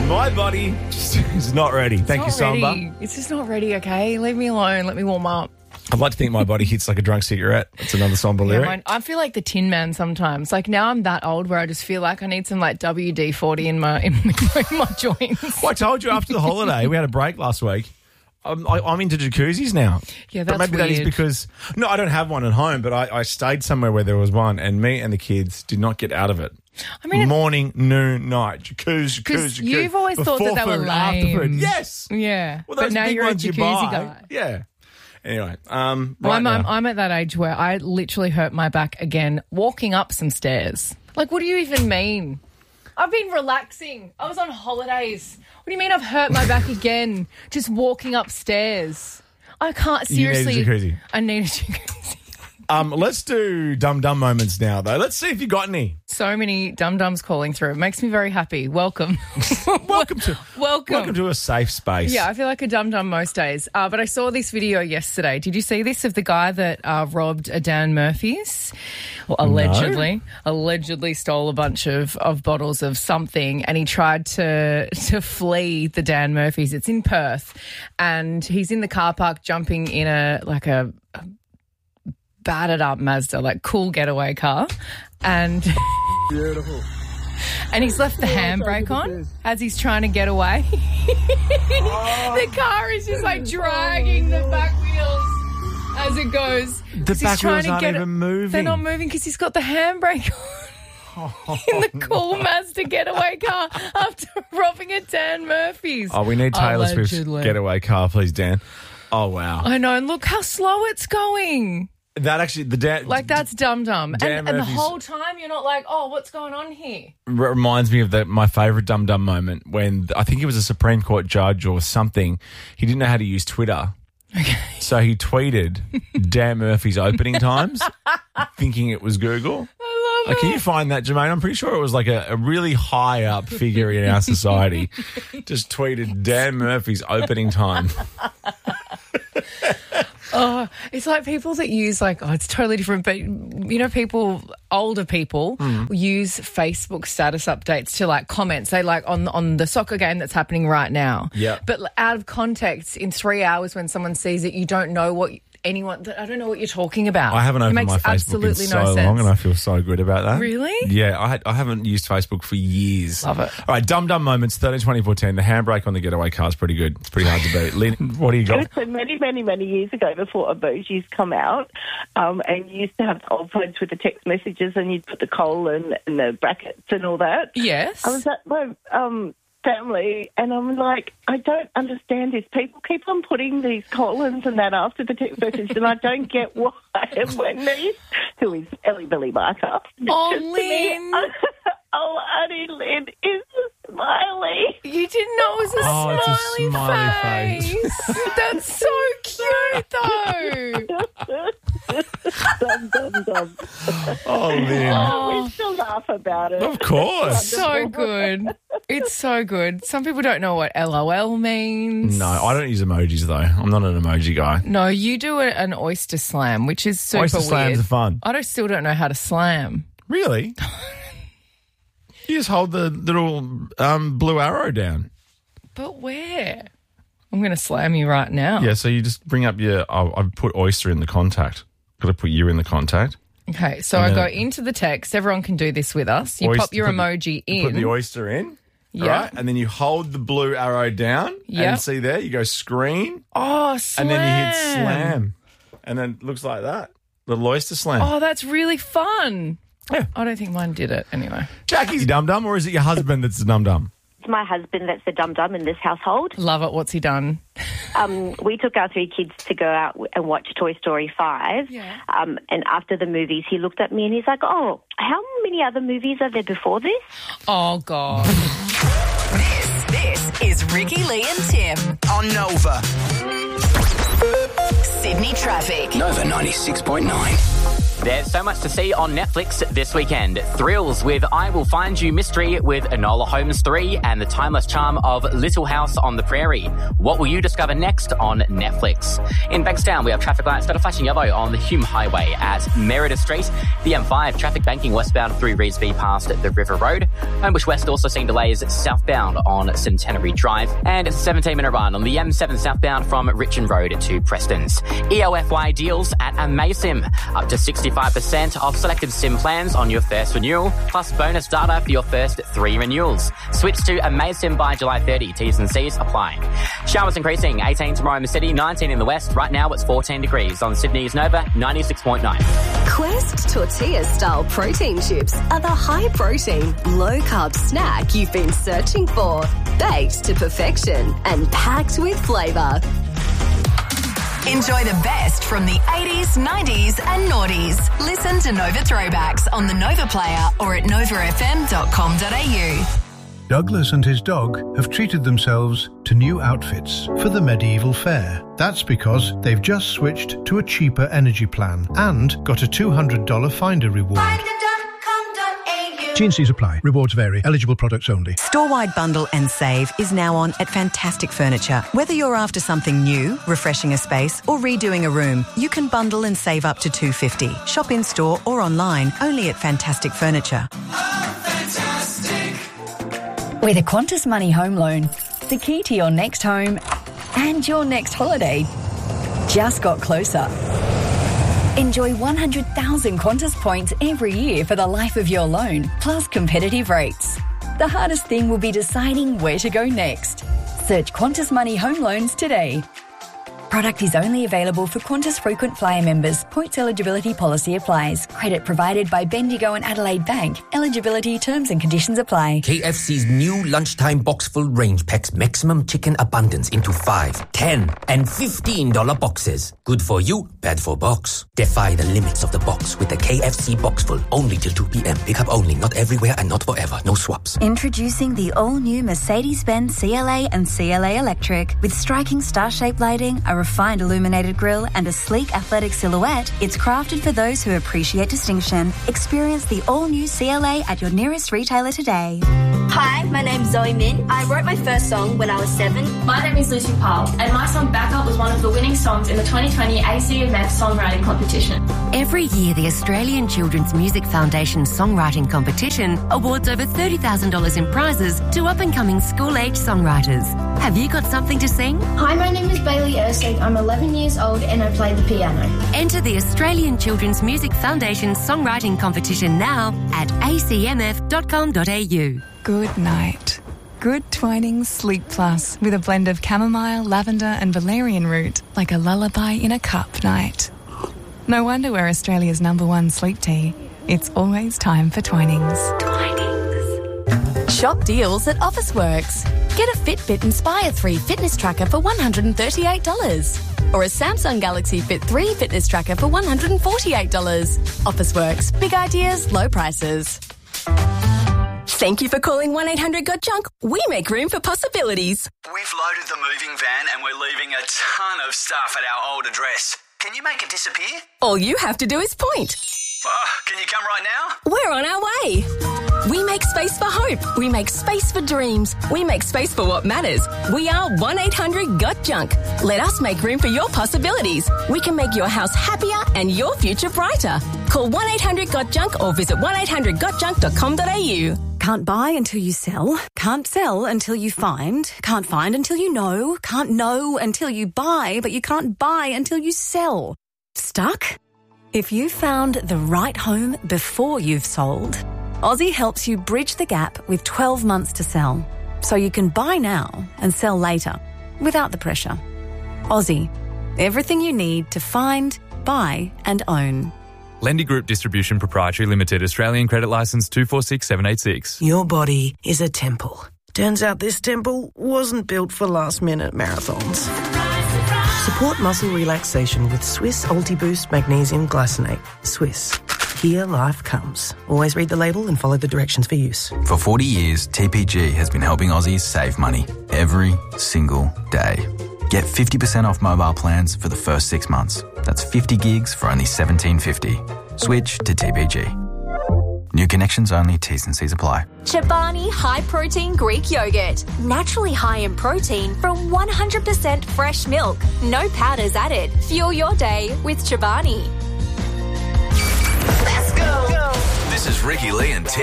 My body just is not ready. Thank you, Samba. It's just not ready, okay? Leave me alone. Let me warm up. I'd like to think my body hits like a drunk cigarette. That's another Samba lyric. I feel like the Tin Man sometimes. Like now I'm that old where I just feel like I need some like WD-40 in my joints. Well, I told you after the holiday, we had a break last week. I'm into jacuzzis now. Yeah, that's but maybe weird. that is because... No, I don't have one at home, but I stayed somewhere where there was one, and me and the kids did not get out of it. I mean, morning, noon, night, jacuzzi. You've always thought Before that they were food, after food. lame. Yes. Yeah. Well, but those now big you're a ones you jacuzzi buy. guy. Yeah. Anyway, right now. I'm at that age where I literally hurt my back again walking up some stairs. Like, what do you even mean? I've been relaxing. I was on holidays. What do you mean I've hurt my back again just walking upstairs? I can't seriously. You need a jacuzzi. I need a jacuzzi. Let's do dumb moments now, though. Let's see if you got any. So many dum-dums calling through. It makes me very happy. Welcome. Welcome Welcome to a safe space. Yeah, I feel like a dum-dum most days. But I saw this video yesterday. Did you see this of the guy that robbed a Dan Murphy's? Well, allegedly stole a bunch of bottles of something, and he tried to flee the Dan Murphy's. It's in Perth, and he's in the car park jumping in a battered up Mazda, like cool getaway car, and Beautiful. and he's left the handbrake on as he's trying to get away. The car is just like dragging the back wheels as it goes. The back wheels aren't even moving. They're not moving because he's got the handbrake on. In the cool Mazda getaway car after robbing a Dan Murphy's. Oh, we need Taylor Swift's Allegedly. getaway car, please, Dan. Oh, wow. I know, and look how slow it's going. That actually, That's dum-dum. Dan And the Murphy's- whole time you're not like, oh, what's going on here? reminds me of my favourite dum-dum moment when I think he was a Supreme Court judge or something. He didn't know how to use Twitter. Okay. So he tweeted Dan Murphy's opening times, thinking it was Google. I love Can it. you find that, Jermaine? I'm pretty sure it was like a really high up figure in our society. Just tweeted Dan Murphy's opening time. Oh, it's like people that use it's totally different, but you know, older people use Facebook status updates to comment, say on the soccer game that's happening right now. Yeah. But out of context, in 3 hours when someone sees it, you don't know I don't know what you're talking about. I haven't opened my Facebook in so long, and I feel so good about that. Really? Yeah, I haven't used Facebook for years. Love it. All right, dumb moments, 13, 24, 10. The handbrake on the getaway car is pretty good. It's pretty hard to beat. Lynn, what do you got? So many years ago, before emojis come out, and you used to have the old phones with the text messages, and you'd put the colon and the brackets and all that. Yes. I was at my family, and I'm like, I don't understand this. People keep on putting these colons and that after the text message, and I don't get why. And my niece, who is Ellie Billy Barker, Oh, just to me, Lynn. oh, Auntie Lynn is a smiley. You didn't know it was it's a smiley face. That's so cute, though. Dum. Oh, Lynn. We still laugh about it. Of course. So good. It's so good. Some people don't know what LOL means. No, I don't use emojis, though. I'm not an emoji guy. No, you do an oyster slam, which is super Oyster weird. slams are fun. Still don't know how to slam. Really? You just hold the little blue arrow down. But where? I'm going to slam you right now. Yeah, so you just bring up I've put oyster in the contact. Got to put you in the contact. Okay, so I go into the text. Everyone can do this with us. You pop your emoji in. Put the oyster in. Yeah. Right? And then you hold the blue arrow down. Yeah. And see there, you go screen. Oh, slam. And then you hit slam. And then it looks like that. Little oyster slam. Oh, that's really fun. Yeah. I don't think mine did it anyway. Jackie's dum-dum, or is it your husband that's the dum-dum? It's my husband that's the dum-dum in this household. Love it. What's he done? We took our 3 kids to go out and watch Toy Story 5. Yeah. And after the movies, he looked at me and he's like, oh, how many other movies are there before this? Oh, God. This is Ricky, Lee and Tim on Nova. Sydney traffic. Nova 96.9. There's so much to see on Netflix this weekend. Thrills with I Will Find You Mystery with Enola Holmes 3 and the timeless charm of Little House on the Prairie. What will you discover next on Netflix? In Bankstown, we have traffic lights that are flashing yellow on the Hume Highway at Meredith Street. The M5 traffic banking westbound through Reedsby past the River Road. Homebush West also seeing delays southbound on Centenary Drive. And it's a 17-minute run on the M7 southbound from Richmond Road to Preston's. EOFY deals at Amaysim. Up to 65% off selected SIM plans on your first renewal, plus bonus data for your first 3 renewals. Switch to Amaysim by July 30. T's and C's apply. Showers increasing. 18 tomorrow in the city, 19 in the west. Right now it's 14 degrees on Sydney's Nova 96.9. Quest tortilla-style protein chips are the high-protein, low-carb snack you've been searching for. Baked to perfection and packed with flavour. Enjoy the best from the 80s, 90s and noughties. Listen to Nova Throwbacks on the Nova Player or at novafm.com.au. Douglas and his dog have treated themselves to new outfits for the medieval fair. That's because they've just switched to a cheaper energy plan and got a $200 Finder reward. T&Cs apply. Rewards vary. Eligible products only. Store-wide bundle and save is now on at Fantastic Furniture. Whether you're after something new, refreshing a space or redoing a room, you can bundle and save up to $250. Shop in-store or online, only at Fantastic Furniture. With a Qantas Money home loan, the key to your next home and your next holiday just got closer. Enjoy 100,000 Qantas points every year for the life of your loan, plus competitive rates. The hardest thing will be deciding where to go next. Search Qantas Money Home Loans today. Product is only available for Qantas Frequent Flyer members. Points eligibility policy applies. Credit provided by Bendigo and Adelaide Bank. Eligibility terms and conditions apply. KFC's new lunchtime box full range packs maximum chicken abundance into 5, 10 and $15 boxes. Good for you, bad for box. Defy the limits of the box with the KFC box full only till 2 p.m. Pick up only, not everywhere and not forever. No swaps. Introducing the all-new Mercedes-Benz CLA and CLA Electric. With striking star-shaped lighting, a refined illuminated grille and a sleek athletic silhouette, it's crafted for those who appreciate distinction. Experience the all-new CLA at your nearest retailer today. Hi, my name's Zoe Min. I wrote my first song when I was 7. My name is Lucy Powell, and my song Back Up was one of the winning songs in the 2020 AC Event Songwriting Competition. Every year, the Australian Children's Music Foundation Songwriting Competition awards over $30,000 in prizes to up-and-coming school-age songwriters. Have you got something to sing? Hi, my name is Bailey Erskine. I'm 11 years old and I play the piano. Enter the Australian Children's Music Foundation Songwriting Competition now at acmf.com.au. Good night. Good Twinings Sleep Plus with a blend of chamomile, lavender and valerian root, like a lullaby in a cup night. No wonder we're Australia's #1 sleep tea. It's always time for Twinings. Shop deals at Officeworks. Get a Fitbit Inspire 3 fitness tracker for $138. Or a Samsung Galaxy Fit 3 fitness tracker for $148. Officeworks. Big ideas, low prices. Thank you for calling 1-800-GOT-JUNK. We make room for possibilities. We've loaded the moving van and we're leaving a ton of stuff at our old address. Can you make it disappear? All you have to do is point. Can you come right now? We're on our way. We make space for hope. We make space for dreams. We make space for what matters. We are 1-800-GOT-JUNK. Let us make room for your possibilities. We can make your house happier and your future brighter. Call 1-800-GOT-JUNK or visit 1-800-GOT-JUNK.com.au. Can't buy until you sell. Can't sell until you find. Can't find until you know. Can't know until you buy, but you can't buy until you sell. Stuck? If you found the right home before you've sold, Aussie helps you bridge the gap with 12 months to sell, so you can buy now and sell later without the pressure. Aussie, everything you need to find, buy and own. Lendy Group Distribution Proprietary Limited, Australian Credit Licence 246786. Your body is a temple. Turns out this temple wasn't built for last-minute marathons. Support muscle relaxation with Swiss Ultiboost Magnesium Glycinate. Swiss. Here life comes. Always read the label and follow the directions for use. For 40 years, TPG has been helping Aussies save money every single day. Get 50% off mobile plans for the first 6 months. That's 50 gigs for only $17.50. Switch to TPG. New connections only. T's and C's apply. Chobani High Protein Greek Yogurt. Naturally high in protein from 100% fresh milk. No powders added. Fuel your day with Chobani. Let's go. This is Ricky Lee and Tim.